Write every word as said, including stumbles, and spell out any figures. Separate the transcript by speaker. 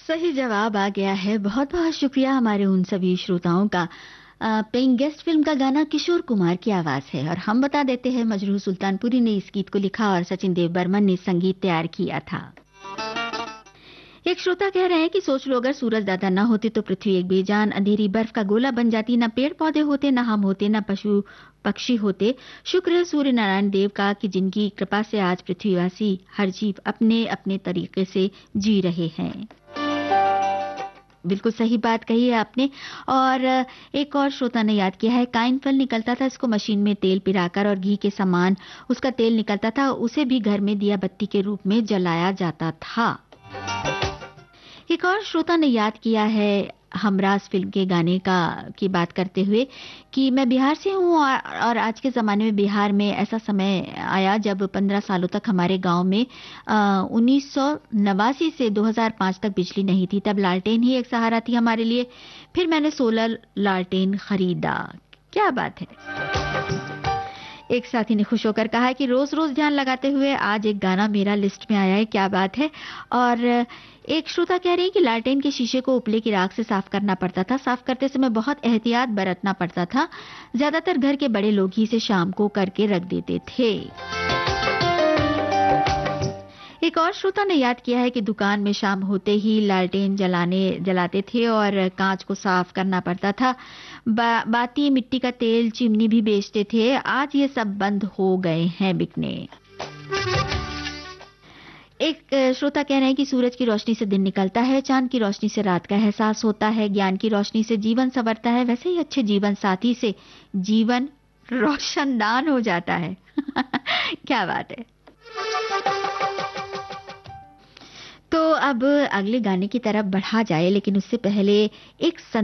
Speaker 1: सही जवाब आ गया है। बहुत-बहुत शुक्रिया हमारे उन सभी श्रोताओं का। अ, पेइंग गेस्ट फ़िल्म का गाना किशोर कुमार की आवाज़ है और हम बता देते हैं मजरूह सुल्तानपुरी ने इस गीत को लिखा और सचिन देव बर्मन ने संगीत तैयार किया था। एक श्रोता कह रहे हैं कि सोच लो अगर सूरज दादा ना होते तो पृथ्वी एक बेजान अंधेरी बर्फ का गोला बन जाती, ना पेड़ पौधे होते, ना हम होते, ना पशु पक्षी होते। शुक्र है सूर्य नारायण देव का कि जिनकी कृपा से आज पृथ्वीवासी हर जीव अपने अपने तरीके से जी रहे हैं। बिल्कुल सही बात कही है आपने। और एक और श्रोता ने याद किया है, काइन फल निकलता था, इसको मशीन में तेल पिराकर और घी के समान उसका तेल निकलता था, उसे भी घर में दिया बत्ती के रूप में जलाया जाता था। एक और श्रोता ने याद किया है हमराज फिल्म के गाने का की बात करते हुए कि मैं बिहार से हूँ और, और आज के ज़माने में बिहार में ऐसा समय आया जब पंद्रह सालों तक हमारे गांव में उन्नीस सौ नवासी से दो हज़ार पाँच तक बिजली नहीं थी। तब लालटेन ही एक सहारा थी हमारे लिए। फिर मैंने सोलर लालटेन खरीदा। क्या बात है। एक साथी ने खुश होकर कहा है कि रोज रोज ध्यान लगाते हुए आज एक गाना मेरा लिस्ट में आया है। क्या बात है। और एक श्रोता कह रही है कि लालटेन के शीशे को उपले की राख से साफ करना पड़ता था। साफ करते समय बहुत एहतियात बरतना पड़ता था। ज्यादातर घर के बड़े लोग ही इसे शाम को करके रख देते थे। एक और श्रोता ने याद किया है कि दुकान में शाम होते ही लालटेन जलाने जलाते थे और कांच को साफ करना पड़ता था। बा, बाती मिट्टी का तेल चिमनी भी बेचते थे। आज ये सब बंद हो गए हैं बिकने। एक श्रोता कह रहे हैं कि सूरज की रोशनी से दिन निकलता है, चांद की रोशनी से रात का एहसास होता है, ज्ञान की रोशनी से जीवन संवरता है, वैसे ही अच्छे जीवन साथी से जीवन रोशनदान हो जाता है। क्या बात है। तो अब अगले गाने की तरफ बढ़ा जाए, लेकिन उससे पहले एक